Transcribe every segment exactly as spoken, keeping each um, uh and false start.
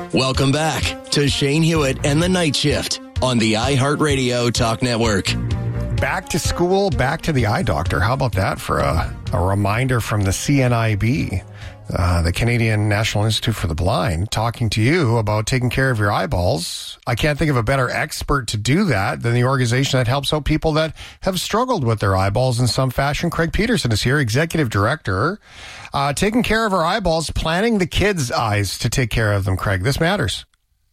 Welcome back to Shane Hewitt and the Night Shift on the iHeartRadio Talk Network. Back to school, back to the eye doctor. How about that for a, a reminder from the C N I B, uh, the Canadian National Institute for the Blind, talking to you about taking care of your eyeballs. I can't think of a better expert to do that than the organization that helps out people that have struggled with their eyeballs in some fashion. Craig Peterson is here, Executive Director, uh, taking care of our eyeballs, planning the kids' eyes to take care of them. Craig, this matters.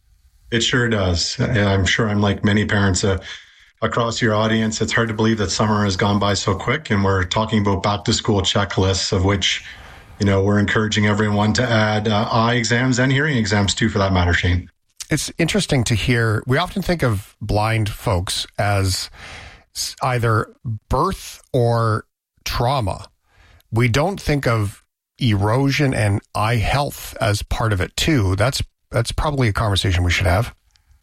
It sure does. I'm sure I'm like many parents uh, across your audience. It's hard to believe that summer has gone by so quick, and we're talking about back to school checklists, of which, you know, we're encouraging everyone to add uh, eye exams and hearing exams too, for that matter, Shane. It's interesting to hear. We often think of blind folks as either birth or trauma. We don't think of erosion and eye health as part of it too. That's That's probably a conversation we should have.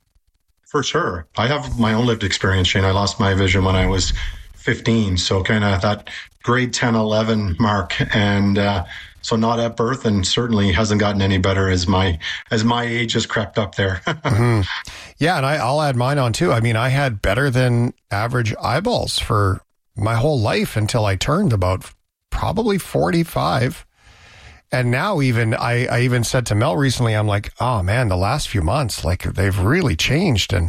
For sure. I have my own lived experience, Shane. I lost my vision when I was fifteen. So kind of that grade ten, eleven mark. And uh, so not at birth, and certainly hasn't gotten any better as my as my age has crept up there. mm-hmm. Yeah, and I, I'll add mine on too. I mean, I had better than average eyeballs for my whole life until I turned about probably forty-five. And now even, I, I even said to Mel recently, I'm like, oh man, the last few months, like they've really changed. And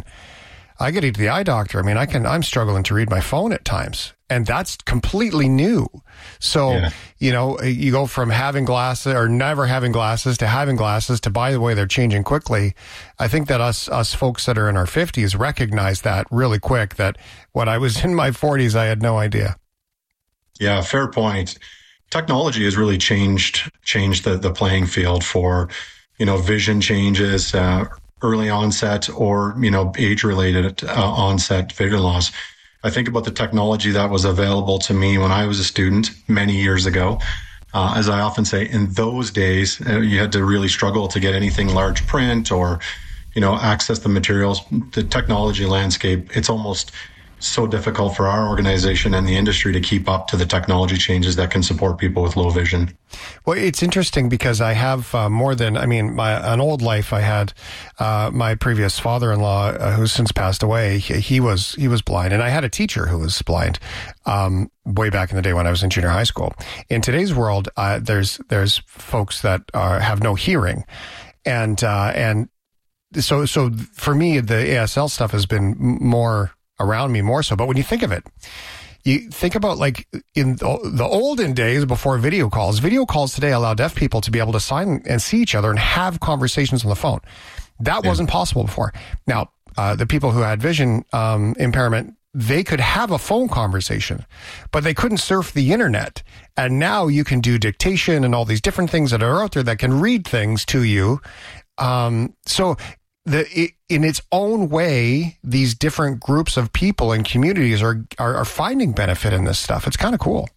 I get to the eye doctor. I mean, I can, I'm struggling to read my phone at times, and that's completely new. So, yeah. you know, you go from having glasses or never having glasses to having glasses to, by the way, they're changing quickly. I think that us, us folks that are in our fifties recognize that really quick, that when I was in my forties, I had no idea. Yeah, fair point. Technology has really changed changed the, the playing field for, you know, vision changes, uh, early onset or, you know, age-related uh, onset vision loss. I think about the technology that was available to me when I was a student many years ago. Uh, as I often say, in those days, uh, you had to really struggle to get anything large print or, you know, access the materials. The technology landscape, it's almost so difficult for our organization and the industry to keep up to the technology changes that can support people with low vision. Well, it's interesting because I have uh, more than, I mean, my, an old life I had, uh, my previous father-in-law, uh, who's since passed away, he, he was, he was blind, and I had a teacher who was blind, um, way back in the day when I was in junior high school. In today's world, uh, there's, there's folks that are, have no hearing, and, uh, and so, so for me, the A S L stuff has been more around me more so. But when you think of it, you think about like in the olden days before video calls, video calls today allow deaf people to be able to sign and see each other and have conversations on the phone. That yeah. wasn't possible before. Now, uh, the people who had vision um, impairment, they could have a phone conversation, but they couldn't surf the internet. And now you can do dictation and all these different things that are out there that can read things to you. Um, so The, it, in its own way, these different groups of people and communities are, are, are finding benefit in this stuff. It's kind of cool.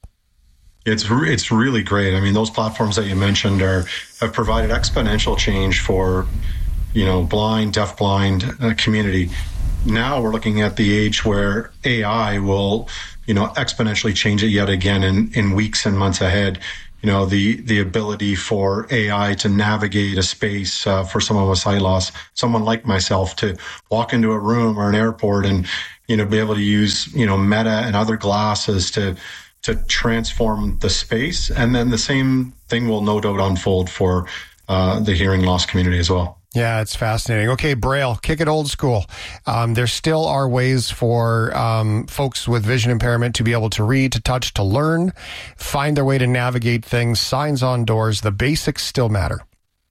It's re- it's really great. I mean, those platforms that you mentioned are have provided exponential change for, you know, blind, deaf-blind uh, community. Now we're looking at the age where A I will, you know, exponentially change it yet again in, in weeks and months ahead. You know, the, the ability for A I to navigate a space uh, for someone with sight loss, someone like myself to walk into a room or an airport and, you know, be able to use, you know, Meta and other glasses to, to transform the space. And then the same thing will no doubt unfold for uh, the hearing loss community as well. Yeah, it's fascinating. Okay, Braille, kick it old school. Um, there still are ways for um, folks with vision impairment to be able to read, to touch, to learn, find their way to navigate things, signs on doors. The basics still matter.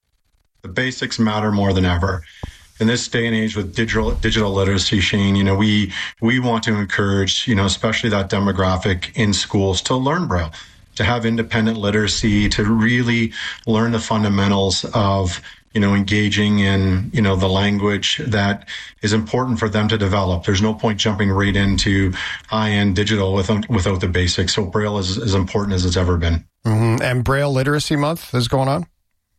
The basics matter more than ever. In this day and age with digital digital literacy, Shane, you know, we we want to encourage, you know, especially that demographic in schools to learn Braille, to have independent literacy, to really learn the fundamentals of, you know, engaging in, you know, the language that is important for them to develop. There's no point jumping right into high-end digital without without the basics. So Braille is as important as it's ever been. Mm-hmm. And Braille Literacy Month is going on?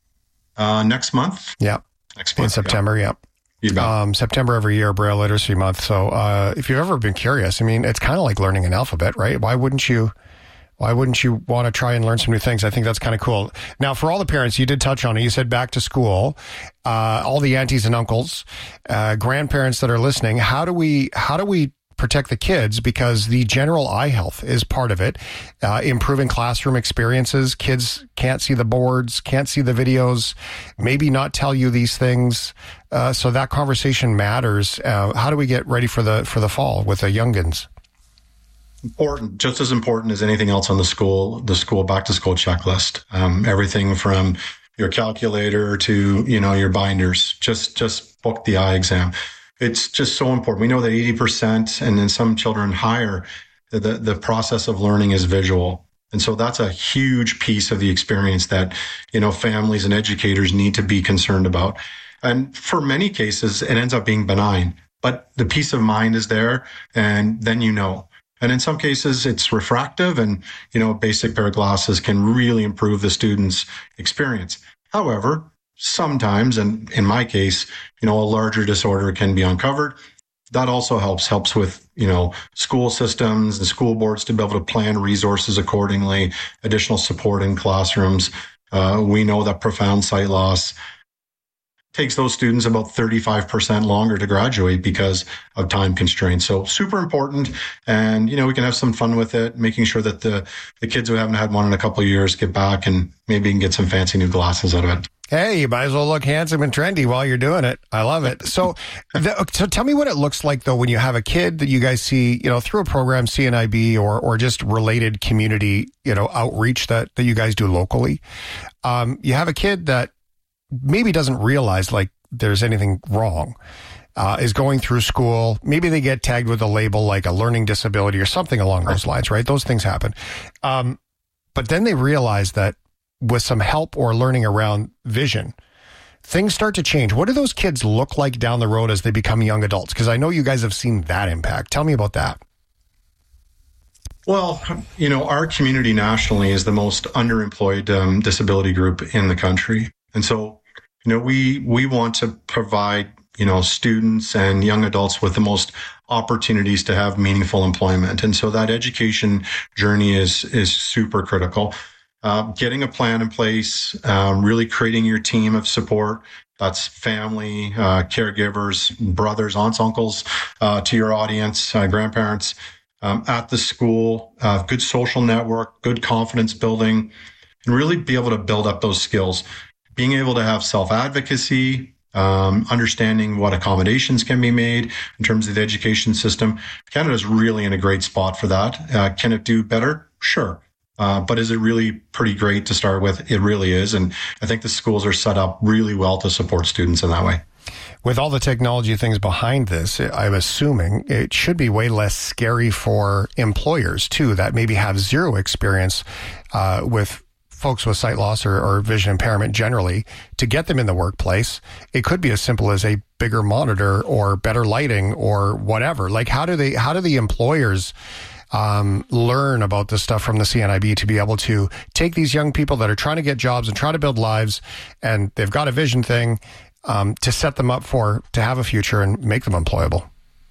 Uh, next month? Yeah. Next month. In September, yeah. You bet. Um, September every year, Braille Literacy Month. So uh, if you've ever been curious, I mean, it's kind of like learning an alphabet, right? Why wouldn't you... why wouldn't you want to try and learn some new things? I think that's kind of cool. Now, for all the parents, you did touch on it. You said back to school, uh, all the aunties and uncles, uh, grandparents that are listening. How do we, how do we protect the kids? Because the general eye health is part of it. Uh, improving classroom experiences. Kids can't see the boards, can't see the videos, maybe not tell you these things. Uh, so that conversation matters. Uh, how do we get ready for the, for the fall with the youngins? Important, just as important as anything else on the school, the school back to school checklist. Um, everything from your calculator to, you know, your binders. Just, just book the eye exam. It's just so important. We know that eighty percent and in some children higher, the, the process of learning is visual. And so that's a huge piece of the experience that, you know, families and educators need to be concerned about. And for many cases, it ends up being benign, but the peace of mind is there. And then, you know, and in some cases it's refractive, and, you know, a basic pair of glasses can really improve the student's experience. However, sometimes, and in my case, you know, a larger disorder can be uncovered. That also helps, helps with, you know, school systems and school boards to be able to plan resources accordingly, additional support in classrooms. Uh, we know that profound sight loss takes those students about thirty-five percent longer to graduate because of time constraints. So super important. And, you know, we can have some fun with it, making sure that the, the kids who haven't had one in a couple of years get back and maybe can get some fancy new glasses out of it. Hey, you might as well look handsome and trendy while you're doing it. I love it. So, the, so tell me what it looks like, though, when you have a kid that you guys see, you know, through a program, C N I B, or or just related community, you know, outreach that, that you guys do locally. Um, you have a kid that maybe doesn't realize like there's anything wrong, uh, is going through school. Maybe they get tagged with a label like a learning disability or something along those lines, right? Those things happen. Um, but then they realize that with some help or learning around vision, things start to change. What do those kids look like down the road as they become young adults? Because I know you guys have seen that impact. Tell me about that. Well, you know, our community nationally is the most underemployed um, disability group in the country. And so, you know, we we want to provide, you know, students and young adults with the most opportunities to have meaningful employment. And so that education journey is is super critical. Uh, getting a plan in place, um, really creating your team of support. That's family, uh, caregivers, brothers, aunts, uncles, uh, to your audience, uh, grandparents, um, at the school, uh, good social network, good confidence building, and really be able to build up those skills. Being able to have self-advocacy, um, understanding what accommodations can be made in terms of the education system. Canada's really in a great spot for that. Uh, can it do better? Sure. Uh, but is it really pretty great to start with? It really is. And I think the schools are set up really well to support students in that way. With all the technology things behind this, I'm assuming it should be way less scary for employers, too, that maybe have zero experience uh, with folks with sight loss or, or vision impairment generally, to get them in the workplace. It could be as simple as a bigger monitor or better lighting or whatever. Like, how do they, how do the employers Um, learn about this stuff from the C N I B to be able to take these young people that are trying to get jobs and try to build lives, and they've got a vision thing, um, to set them up for, to have a future and make them employable?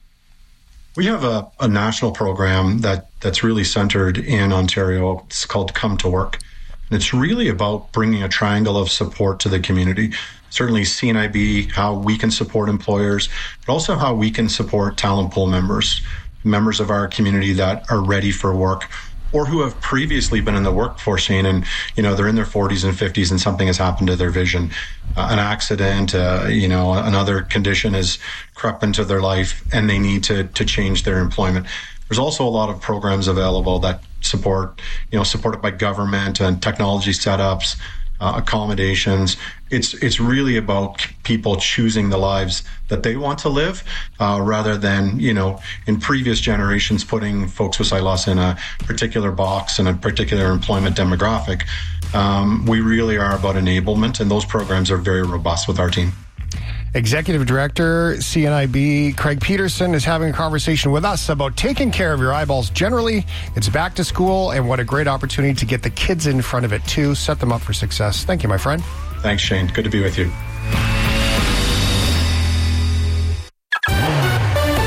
We have a, a national program that that's really centered in Ontario. It's called Come to Work. And it's really about bringing a triangle of support to the community. Certainly C N I B, how we can support employers, but also how we can support talent pool members. members of our community that are ready for work or who have previously been in the workforce, Shane, and, you know, they're in their forties and fifties and something has happened to their vision. Uh, an accident, uh, you know, another condition has crept into their life and they need to, to change their employment. There's also a lot of programs available that support, you know, supported by government and technology setups, uh, accommodations. It's it's really about people choosing the lives that they want to live, uh, rather than, you know, in previous generations putting folks with sight loss in a particular box and a particular employment demographic. Um, we really are about enablement, and those programs are very robust with our team. Executive Director, C N I B, Craig Peterson, is having a conversation with us about taking care of your eyeballs generally. It's back to school, and what a great opportunity to get the kids in front of it, too. Set them up for success. Thank you, my friend. Thanks, Shane. Good to be with you. Time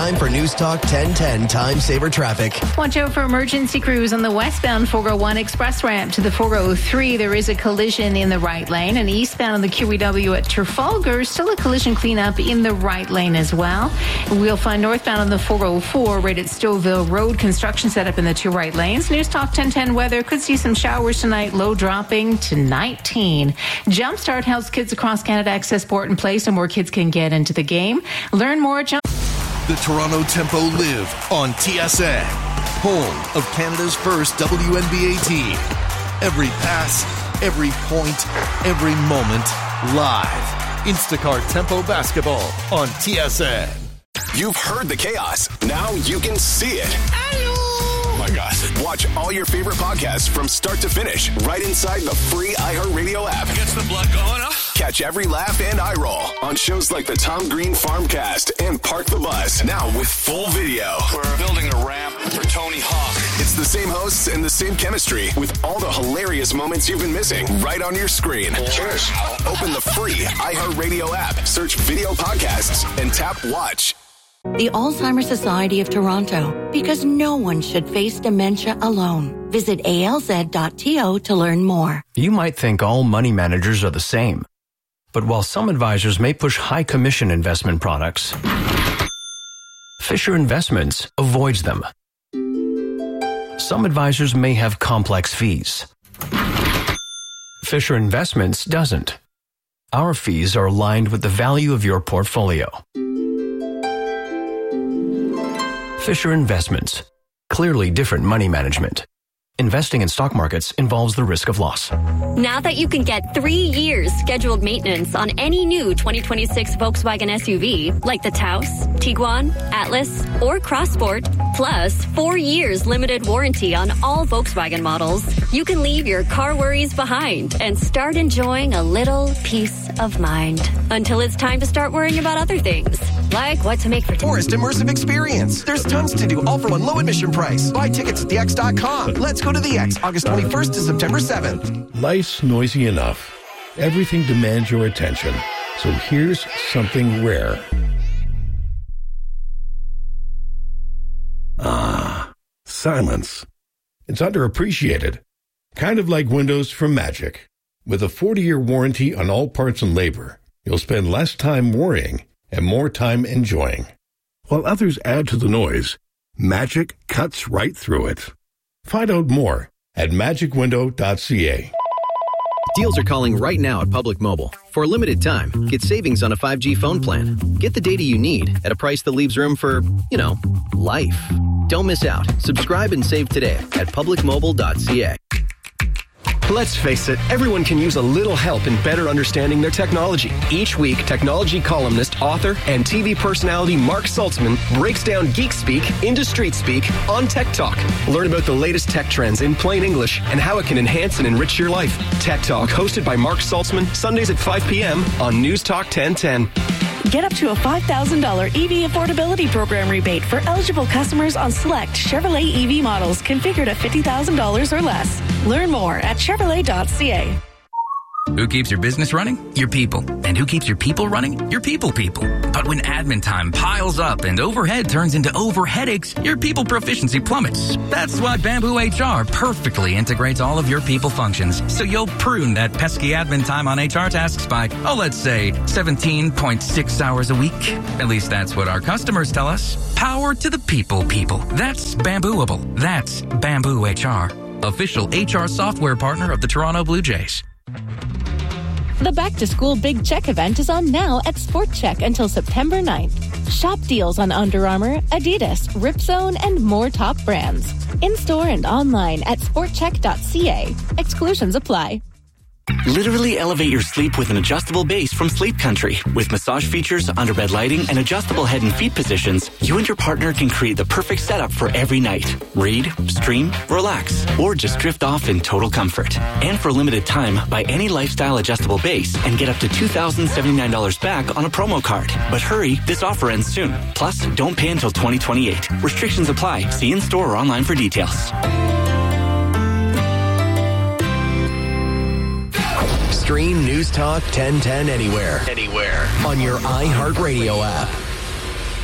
time for News Talk ten ten Time Saver Traffic. Watch out for emergency crews on the westbound four oh one express ramp to the four oh three. There is a collision in the right lane, and eastbound on the Q E W at Trafalgar, still a collision cleanup in the right lane as well. We'll find northbound on the four oh four right at Stouffville Road, construction set up in the two right lanes. News Talk ten ten weather, could see some showers tonight, low dropping to nineteen. Jumpstart helps kids across Canada access sport and play so more kids can get into the game. Learn more at Jump. The Toronto Tempo live on T S N, home of Canada's first W N B A team. Every pass, every point, every moment, live. Instacart Tempo Basketball on T S N. You've heard the chaos. Now you can see it. Hello. Oh my gosh. Watch all your favorite podcasts from start to finish right inside the free iHeartRadio app. Gets the blood going, huh? Catch every laugh and eye roll on shows like the Tom Green Farmcast and Park the Bus. Now with full video. We're building a ramp for Tony Hawk. It's the same hosts and the same chemistry with all the hilarious moments you've been missing right on your screen. Cheers. Open the free iHeartRadio app, search video podcasts, and tap watch. The Alzheimer's Society of Toronto, because no one should face dementia alone. Visit A L Z dot T O to learn more. You might think all money managers are the same. But while some advisors may push high commission investment products, Fisher Investments avoids them. Some advisors may have complex fees. Fisher Investments doesn't. Our fees are aligned with the value of your portfolio. Fisher Investments. Clearly different money management. Investing in stock markets involves the risk of loss. Now that you can get three years scheduled maintenance on any new twenty twenty-six Volkswagen S U V, like the Taos, Tiguan, Atlas, or Crossport, plus four years limited warranty on all Volkswagen models, you can leave your car worries behind and start enjoying a little peace of mind. Until it's time to start worrying about other things, like what to make for Forest Immersive Experience. There's tons to do, all for one low admission price. Buy tickets at the X dot com. Let's go to the X, August twenty-first to September seventh. Life's noisy enough. Everything demands your attention. So here's something rare. Ah, silence. It's underappreciated. Kind of like windows from Magic. With a forty-year warranty on all parts and labor, you'll spend less time worrying and more time enjoying. While others add to the noise, Magic cuts right through it. Find out more at magic window dot c a. Deals are calling right now at Public Mobile. For a limited time, get savings on a five G phone plan. Get the data you need at a price that leaves room for, you know, life. Don't miss out. Subscribe and save today at public mobile dot c a. Let's face it, everyone can use a little help in better understanding their technology. Each week, technology columnist, author, and T V personality Mark Saltzman breaks down geek speak into street speak on Tech Talk. Learn about the latest tech trends in plain English and how it can enhance and enrich your life. Tech Talk, hosted by Mark Saltzman, Sundays at five p.m. on News Talk ten ten. Get up to a five thousand dollars E V affordability program rebate for eligible customers on select Chevrolet E V models configured at fifty thousand dollars or less. Learn more at chevrolet dot c a. Who keeps your business running? Your people. And who keeps your people running? Your people people. But when admin time piles up and overhead turns into over headaches, your people proficiency plummets. That's why Bamboo H R perfectly integrates all of your people functions. So you'll prune that pesky admin time on H R tasks by, oh, let's say seventeen point six hours a week. At least that's what our customers tell us. Power to the people people. That's Bambooable. That's Bamboo H R. Official H R software partner of the Toronto Blue Jays. The Back to School Big Check event is on now at Sport Check until September ninth. Shop deals on Under Armour, Adidas, Ripzone, and more top brands. In-store and online at sport check dot c a. Exclusions apply. Literally elevate your sleep with an adjustable base from Sleep Country. With massage features, underbed lighting, and adjustable head and feet positions, you and your partner can create the perfect setup for every night. Read, stream, relax, or just drift off in total comfort. And for a limited time, buy any lifestyle adjustable base and get up to two thousand seventy-nine dollars back on a promo card. But hurry, this offer ends soon. Plus, don't pay until twenty twenty-eight. Restrictions apply. See in-store or online for details. Stream News Talk ten ten anywhere. Anywhere. On your iHeartRadio app.